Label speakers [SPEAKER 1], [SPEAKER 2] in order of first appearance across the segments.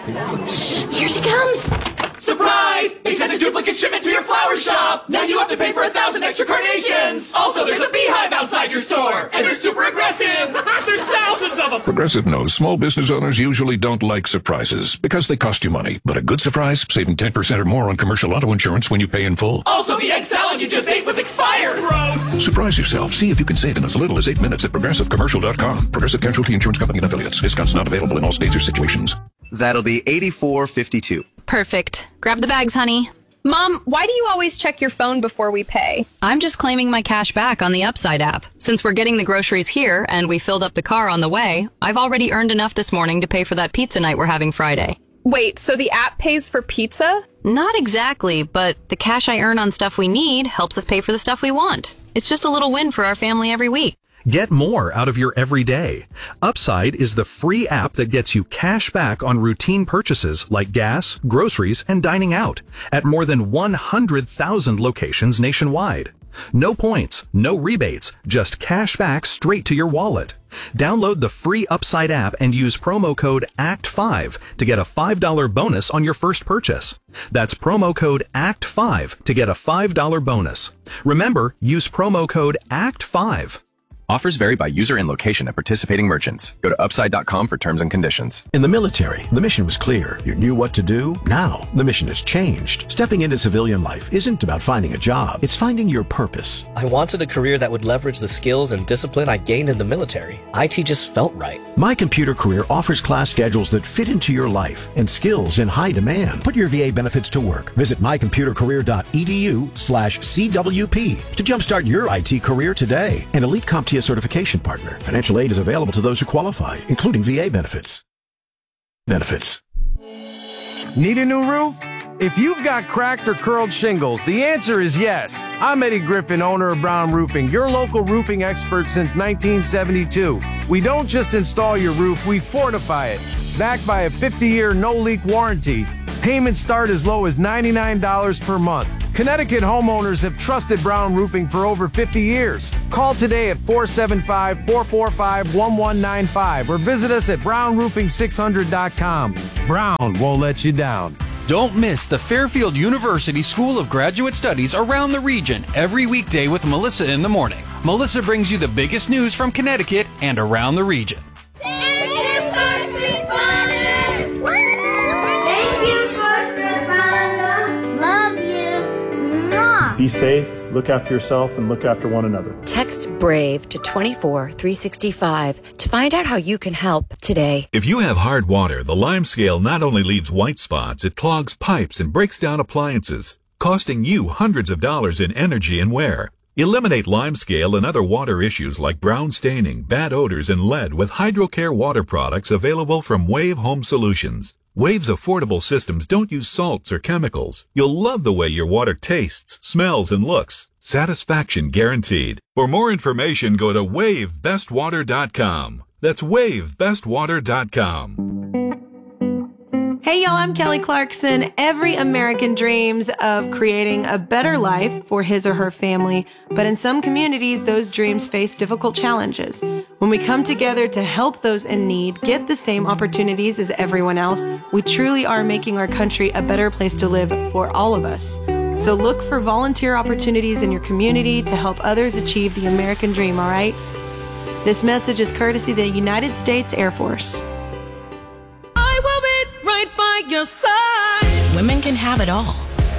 [SPEAKER 1] Shh, here she comes.
[SPEAKER 2] Surprise! They sent a duplicate shipment to your flower shop! Now you have to pay for 1,000 extra carnations! Also, there's a beehive outside your store! And they're super aggressive! There's thousands of them!
[SPEAKER 3] Progressive knows small business owners usually don't like surprises because they cost you money. But a good surprise, saving 10% or more on commercial auto insurance when you pay in full.
[SPEAKER 2] Also, the egg salad you just ate was expired! Gross!
[SPEAKER 3] Surprise yourself. See if you can save in as little as 8 minutes at progressivecommercial.com. Progressive Casualty Insurance Company and Affiliates. Discounts not available in all states or situations.
[SPEAKER 4] That'll be $84.52.
[SPEAKER 5] Perfect. Grab the bags, honey.
[SPEAKER 6] Mom, why do you always check your phone before we pay?
[SPEAKER 5] I'm just claiming my cash back on the Upside app. Since we're getting the groceries here and we filled up the car on the way, I've already earned enough this morning to pay for that pizza night we're having Friday.
[SPEAKER 6] Wait, so the app pays for pizza?
[SPEAKER 5] Not exactly, but the cash I earn on stuff we need helps us pay for the stuff we want. It's just a little win for our family every week.
[SPEAKER 7] Get more out of your everyday. Upside is the free app that gets you cash back on routine purchases like gas, groceries, and dining out at more than 100,000 locations nationwide. No points, no rebates, just cash back straight to your wallet. Download the free Upside app and use promo code ACT5 to get a $5 bonus on your first purchase. That's promo code ACT5 to get a $5 bonus. Remember, use promo code ACT5.
[SPEAKER 8] Offers vary by user and location at participating merchants. Go to upside.com for terms and conditions.
[SPEAKER 9] In the military, the mission was clear. You knew what to do. Now, the mission has changed. Stepping into civilian life isn't about finding a job. It's finding your purpose.
[SPEAKER 10] I wanted a career that would leverage the skills and discipline I gained in the military. IT just felt right.
[SPEAKER 9] My Computer Career offers class schedules that fit into your life and skills in high demand. Put your VA benefits to work. Visit mycomputercareer.edu/CWP to jumpstart your IT career today. An Elite CompTIA certification partner. Financial aid is available to those who qualify, including VA benefits.
[SPEAKER 11] Need a new roof? If you've got cracked or curled shingles, the answer is yes. I'm Eddie Griffin, owner of Brown Roofing, your local roofing expert since 1972. We don't just install your roof, we fortify it. Backed by a 50-year no-leak warranty. Payments start as low as $99 per month. Connecticut homeowners have trusted Brown Roofing for over 50 years. Call today at 475-445-1195 or visit us at brownroofing600.com. Brown won't let you down.
[SPEAKER 12] Don't miss the Fairfield University School of Graduate Studies around the region every weekday with Melissa in the morning. Melissa brings you the biggest news from Connecticut and around the region.
[SPEAKER 13] Thank you, first responders! Thank you, first responders! Love you! Mwah.
[SPEAKER 14] Be safe, look after yourself, and look after one another.
[SPEAKER 15] Text BRAVE to 24365 to find out how you can help today.
[SPEAKER 16] If you have hard water, the Lime Scale not only leaves white spots, it clogs pipes and breaks down appliances, costing you hundreds of dollars in energy and wear. Eliminate Lime Scale and other water issues like brown staining, bad odors, and lead with HydroCare water products available from Wave Home Solutions. Wave's affordable systems don't use salts or chemicals. You'll love the way your water tastes, smells, and looks. Satisfaction guaranteed. For more information, go to wavebestwater.com. That's wavebestwater.com.
[SPEAKER 17] Hey y'all, I'm Kelly Clarkson. Every American dreams of creating a better life for his or her family, but in some communities, those dreams face difficult challenges. When we come together to help those in need get the same opportunities as everyone else, we truly are making our country a better place to live for all of us. So look for volunteer opportunities in your community to help others achieve the American dream, all right? This message is courtesy of the United States Air Force.
[SPEAKER 18] Your side. Women can have it all,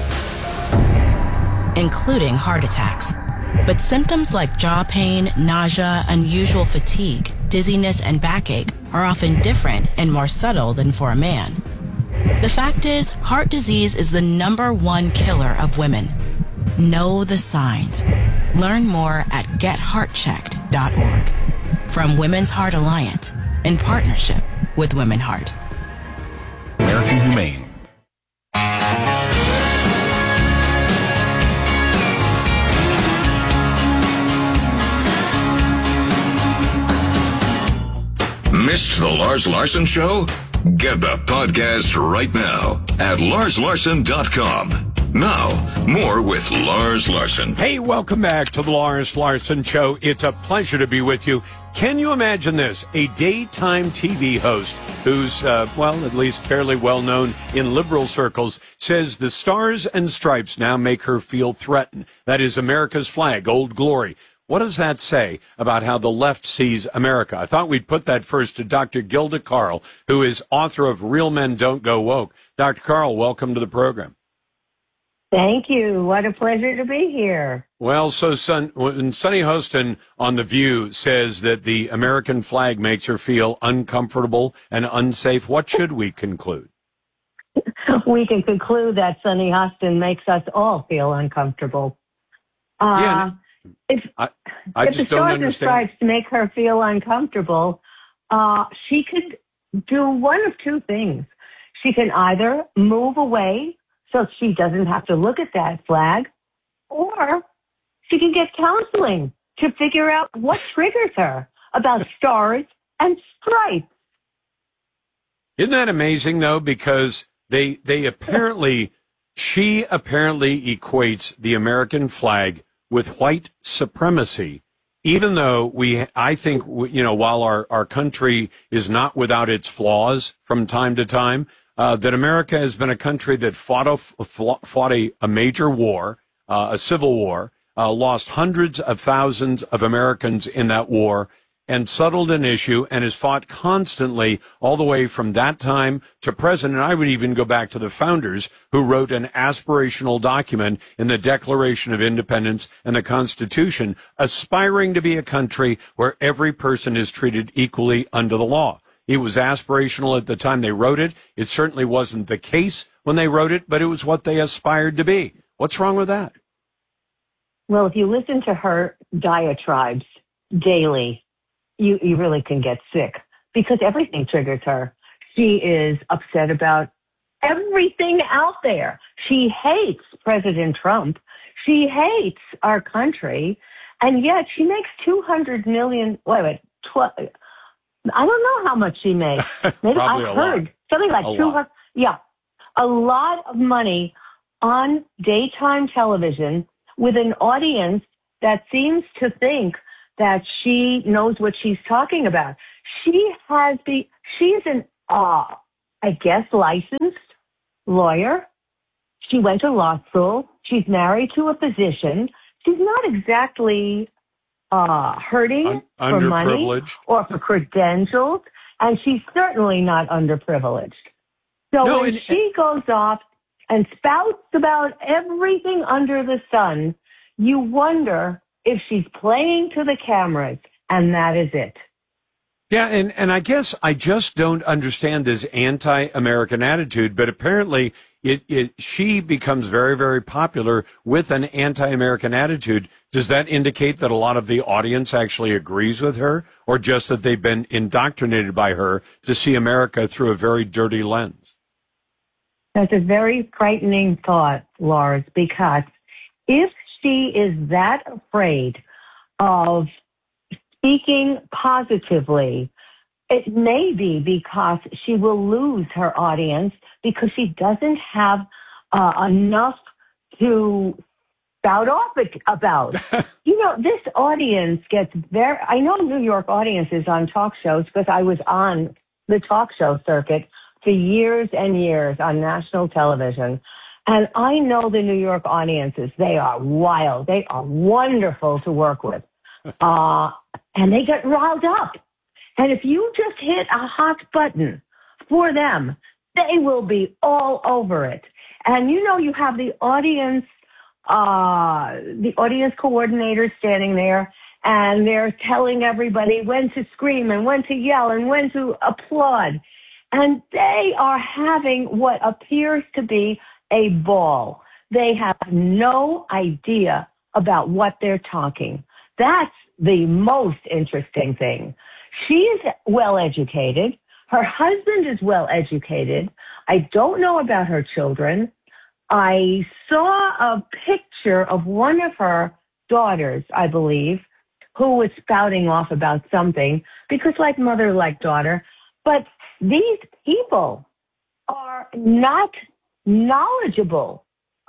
[SPEAKER 18] including heart attacks. But symptoms like jaw pain, nausea, unusual fatigue, dizziness, and backache are often different and more subtle than for a man. The fact is, heart disease is the #1 killer of women. Know the signs. Learn more at getheartchecked.org. From Women's Heart Alliance, in partnership with Women Heart.
[SPEAKER 19] American Humane.
[SPEAKER 3] Missed the Lars Larson Show? Get the podcast right now at larslarson.com.
[SPEAKER 20] Now, more with Lars Larson.
[SPEAKER 21] Hey, welcome back to the Lars Larson Show. It's a pleasure to be with you. Can you imagine this? A daytime TV host who's, at least fairly well known in liberal circles, says the Stars and Stripes now make her feel threatened. That is America's flag, Old Glory. What does that say about how the left sees America? I thought we'd put that first to Dr. Gilda Carl, who is author of Real Men Don't Go Woke. Dr. Carl, welcome to the program.
[SPEAKER 22] Thank you. What a pleasure to be here.
[SPEAKER 21] Well, so when Sunny Hostin on The View says that the American flag makes her feel uncomfortable and unsafe, what should we conclude?
[SPEAKER 22] We can conclude that Sunny Hostin makes us all feel uncomfortable. If
[SPEAKER 21] I
[SPEAKER 22] the
[SPEAKER 21] just don't
[SPEAKER 22] Stars and
[SPEAKER 21] understand.
[SPEAKER 22] Stripes make her feel uncomfortable, she could do one of two things. She can either move away so she doesn't have to look at that flag, or she can get counseling to figure out what triggers her about Stars and Stripes.
[SPEAKER 21] Isn't that amazing, though? Because she apparently equates the American flag with white supremacy, even though I think, while our country is not without its flaws from time to time, that America has been a country that fought a major war, a civil war, lost hundreds of thousands of Americans in that war, and settled an issue, and has fought constantly all the way from that time to present. And I would even go back to the founders who wrote an aspirational document in the Declaration of Independence and the Constitution, aspiring to be a country where every person is treated equally under the law. It was aspirational at the time they wrote it. It certainly wasn't the case when they wrote it, but it was what they aspired to be. What's wrong with that?
[SPEAKER 22] Well, if you listen to her diatribes daily, you really can get sick because everything triggers her. She is upset about everything out there. She hates President Trump. She hates our country. And yet she makes $200 million. I don't know how much she makes. Maybe I heard something like 200. Yeah, a lot of money on daytime television with an audience that seems to think that she knows what she's talking about. She's an, I guess, licensed lawyer. She went to law school. She's married to a physician. She's not exactly hurting for money or for credentials, and she's certainly not underprivileged. So when she goes off and spouts about everything under the sun, you wonder if she's playing to the cameras, and that is it.
[SPEAKER 21] Yeah, and I guess I just don't understand this anti-American attitude, but apparently she becomes very, very popular with an anti-American attitude. Does that indicate that a lot of the audience actually agrees with her, or just that they've been indoctrinated by her to see America through a very dirty lens?
[SPEAKER 22] That's a very frightening thought, Lars, because if she is that afraid of speaking positively, it may be because she will lose her audience because she doesn't have enough to spout off about. This audience gets I know New York audiences on talk shows because I was on the talk show circuit for years and years on national television. And I know the New York audiences. They are wild. They are wonderful to work with. And they get riled up. And if you just hit a hot button for them, they will be all over it. And you have the audience coordinators standing there, and they're telling everybody when to scream and when to yell and when to applaud. And they are having what appears to be a ball. They have no idea about what they're talking. That's the most interesting thing. She's well educated. Her husband is well educated. I don't know about her children. I saw a picture of one of her daughters, I believe, who was spouting off about something because like mother, like daughter. But these people are not knowledgeable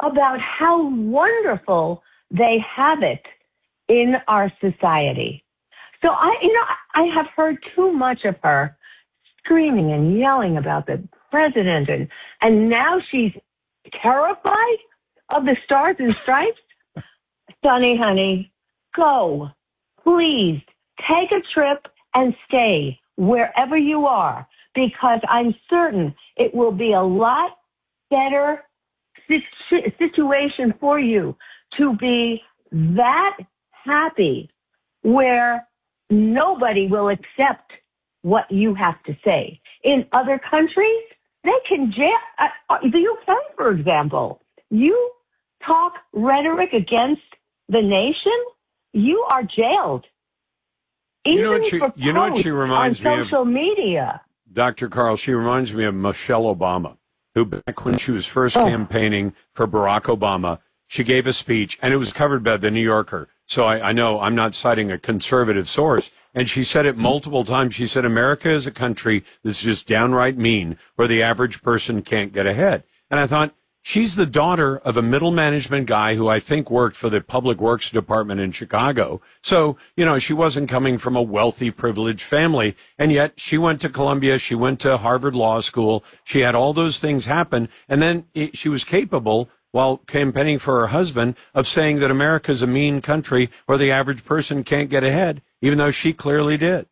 [SPEAKER 22] about how wonderful they have it in our society. So I have heard too much of her screaming and yelling about the president, and now she's terrified of the Stars and Stripes. Sonny, honey, go. Please take a trip and stay wherever you are, because I'm certain it will be a lot better situation for you to be that happy where nobody will accept what you have to say. In other countries, they can jail. The UK, for example, you talk rhetoric against the nation, you are jailed.
[SPEAKER 21] You know what she reminds me of?
[SPEAKER 22] Social media.
[SPEAKER 21] Dr. Carl, she reminds me of Michelle Obama, who back when she was first campaigning for Barack Obama, she gave a speech, and it was covered by the New Yorker. So I know I'm not citing a conservative source. And she said it multiple times. She said, America is a country that's just downright mean, where the average person can't get ahead. And I thought, she's the daughter of a middle management guy who I think worked for the Public Works Department in Chicago. So, she wasn't coming from a wealthy, privileged family. And yet she went to Columbia. She went to Harvard Law School. She had all those things happen. And then she was capable, while campaigning for her husband, of saying that America's a mean country where the average person can't get ahead, even though she clearly did.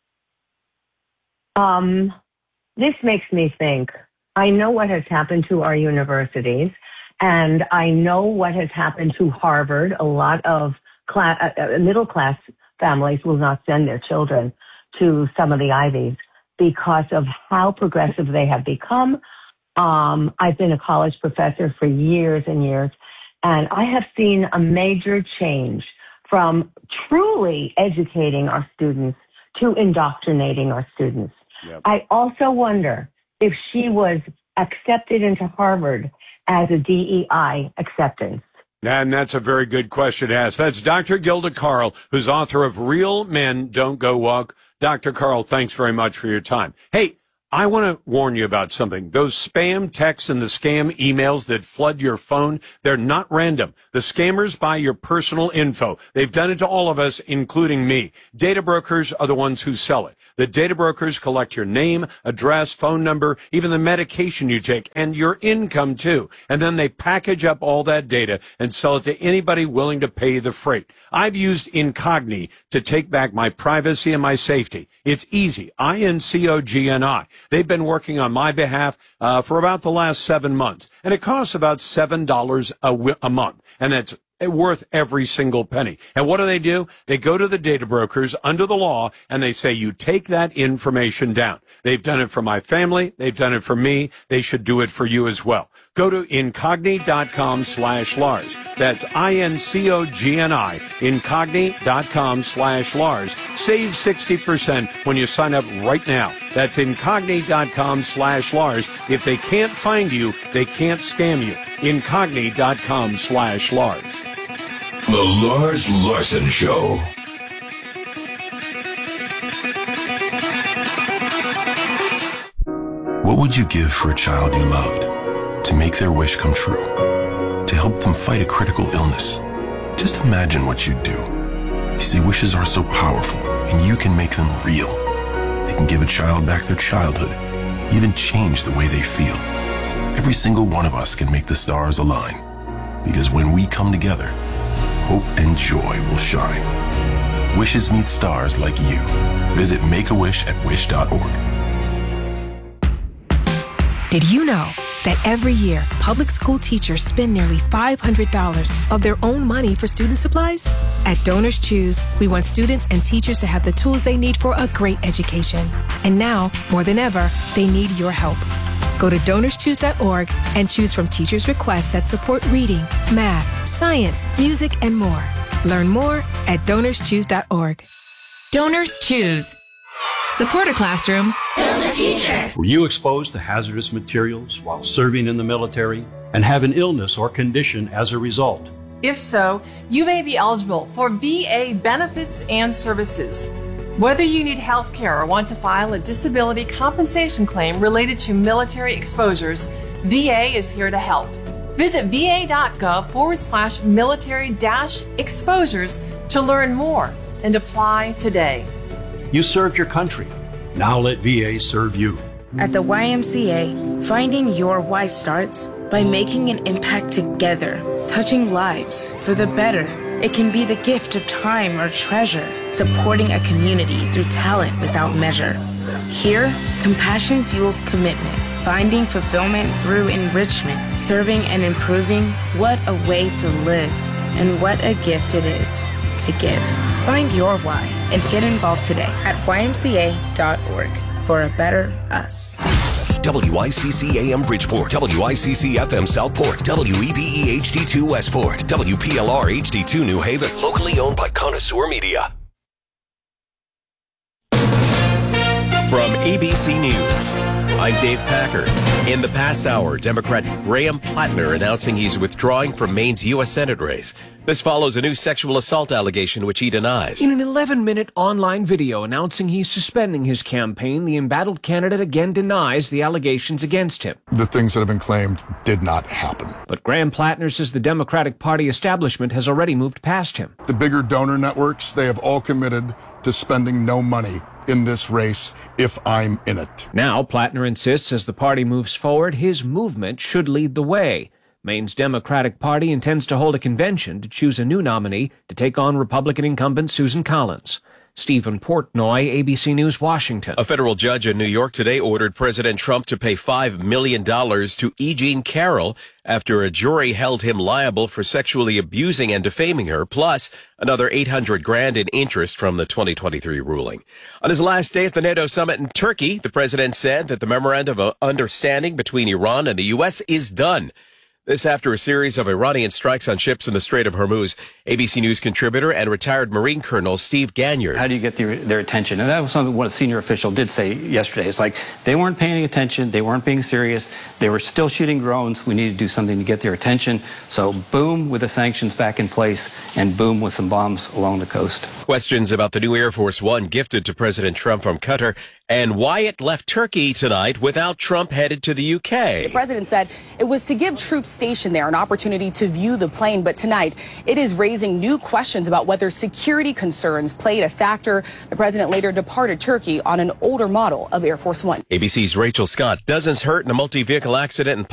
[SPEAKER 22] This makes me think. I know what has happened to our universities, and I know what has happened to Harvard. A lot of middle-class families will not send their children to some of the Ivies because of how progressive they have become. I've been a college professor for years and years, and I have seen a major change from truly educating our students to indoctrinating our students. Yep. I also wonder if she was accepted into Harvard as a DEI acceptance.
[SPEAKER 21] And that's a very good question to ask. That's Dr. Gilda Carl, who's author of Real Men Don't Go Woke. Dr. Carl, thanks very much for your time. Hey, I want to warn you about something. Those spam texts and the scam emails that flood your phone, they're not random. The scammers buy your personal info. They've done it to all of us, including me. Data brokers are the ones who sell it. The data brokers collect your name, address, phone number, even the medication you take, and your income too. And then they package up all that data and sell it to anybody willing to pay the freight. I've used Incogni to take back my privacy and my safety. It's easy. INCOGNI. They've been working on my behalf for about the last 7 months, and it costs about $7 a month, and it's worth every single penny. And what do? They go to the data brokers under the law, and they say, you take that information down. They've done it for my family. They've done it for me. They should do it for you as well. Go to Incogni.com/Lars. That's INCOGNI. Incogni.com/Lars. Save 60% when you sign up right now. That's Incogni.com/Lars. If they can't find you, they can't scam you. Incogni.com/Lars.
[SPEAKER 20] The Lars Larson Show.
[SPEAKER 19] What would you give for a child you loved? To make their wish come true? To help them fight a critical illness? Just imagine what you'd do. You see, wishes are so powerful, and you can make them real. They can give a child back their childhood, even change the way they feel. Every single one of us can make the stars align. Because when we come together, hope and joy will shine. Wishes need stars like you. Visit Make-A-Wish@wish.org.
[SPEAKER 1] Did you know that every year, public school teachers spend nearly $500 of their own money for student supplies? At Donors Choose, we want students and teachers to have the tools they need for a great education. And now, more than ever, they need your help. Go to DonorsChoose.org and choose from teachers' requests that support reading, math, science, music, and more. Learn more at DonorsChoose.org.
[SPEAKER 2] Donors Choose. Support a classroom. Build a future.
[SPEAKER 23] Were you exposed to hazardous materials while serving in the military and have an illness or condition as a result?
[SPEAKER 24] If so, you may be eligible for VA benefits and services. Whether you need health care or want to file a disability compensation claim related to military exposures, VA is here to help. Visit va.gov/military-exposures to learn more and apply today.
[SPEAKER 23] You served your country. Now let VA serve you.
[SPEAKER 4] At the YMCA, finding your why starts by making an impact together, touching lives for the better. It can be the gift of time or treasure, supporting a community through talent without measure. Here, compassion fuels commitment, finding fulfillment through enrichment, serving and improving. What a way to live, and what a gift it is to give. Find your why and get involved today at ymca.org for a better us.
[SPEAKER 5] WICC AM Bridgeport, WICC FM Southport, WEBE HD2 Westport, WPLR HD2 New Haven, locally owned by Connoisseur Media.
[SPEAKER 6] From ABC News, I'm Dave Packer. In the past hour, Democrat Graham Plattner announcing he's withdrawing from Maine's U.S. Senate race. This follows a new sexual assault allegation which he denies.
[SPEAKER 7] In an 11-minute online video announcing he's suspending his campaign, the embattled candidate again denies the allegations against him.
[SPEAKER 25] The things that have been claimed did not happen.
[SPEAKER 7] But Graham Plattner says the Democratic Party establishment has already moved past him.
[SPEAKER 25] The bigger donor networks, they have all committed to spending no money in this race if I'm in it.
[SPEAKER 7] Now, Plattner insists as the party moves forward, his movement should lead the way. Maine's Democratic Party intends to hold a convention to choose a new nominee to take on Republican incumbent Susan Collins. Stephen Portnoy, ABC News, Washington.
[SPEAKER 6] A federal judge in New York today ordered President Trump to pay $5 million to E. Jean Carroll after a jury held him liable for sexually abusing and defaming her, plus another $800,000 in interest from the 2023 ruling. On his last day at the NATO summit in Turkey, the president said that the memorandum of understanding between Iran and the U.S. is done. This after a series of Iranian strikes on ships in the Strait of Hormuz. ABC News contributor and retired Marine Colonel Steve Ganyard.
[SPEAKER 26] How do you get their attention? And that was something what a senior official did say yesterday. It's like they weren't paying attention. They weren't being serious. They were still shooting drones. We need to do something to get their attention. So boom, with the sanctions back in place, and boom with some bombs along the coast.
[SPEAKER 6] Questions about the new Air Force One gifted to President Trump from Qatar, and why it left Turkey tonight without Trump headed to the UK.
[SPEAKER 27] The president said it was to give troops stationed there an opportunity to view the plane, but tonight it is raising new questions about whether security concerns played a factor. The president later departed Turkey on an older model of Air Force One.
[SPEAKER 6] ABC's Rachel Scott. Dozens hurt in a multi-vehicle accident in